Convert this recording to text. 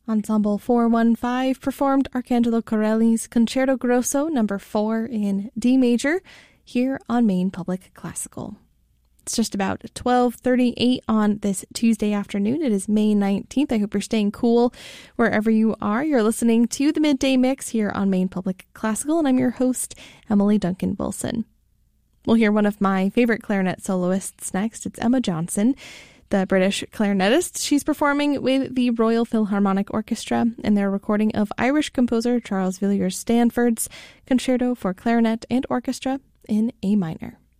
Ensemble 415 performed Arcangelo Corelli's Concerto Grosso No. 4 in D major here on Maine Public Classical. It's just about 12:38 on this Tuesday afternoon. It is May 19th. I hope you're staying cool wherever you are. You're listening to the Midday Mix here on Maine Public Classical, and I'm your host, Emily Duncan Wilson. We'll hear one of my favorite clarinet soloists next. It's Emma Johnson, the British clarinetist. She's performing with the Royal Philharmonic Orchestra in their recording of Irish composer Charles Villiers Stanford's Concerto for Clarinet and Orchestra in A minor.